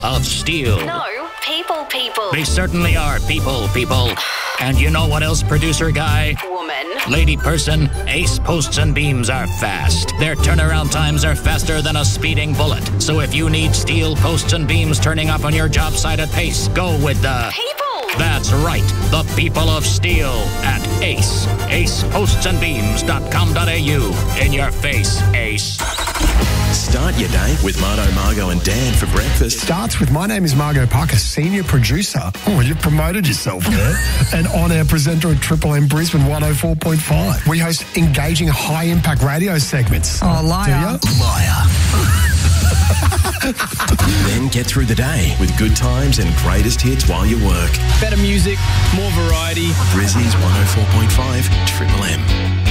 of steel. No, people. They certainly are people. And you know what else, producer guy? Woman. Lady person, Ace posts and beams are fast. Their turnaround times are faster than a speeding bullet. So if you need steel posts and beams turning up on your job site at pace, go with the... People. That's right, the people of steel at Ace. AcePostsandBeams.com.au. In your face, Ace. Start your day with Marto, Margot and Dan for breakfast. Starts with, my name is Margot Parker, senior producer. Oh, you promoted yourself there. And on-air presenter at Triple M Brisbane 104.5. We host engaging high-impact radio segments. Oh, liar. Do you? Liar. Then get through the day with good times and greatest hits while you work. Better music, more variety. Brizzy's 104.5 Triple M.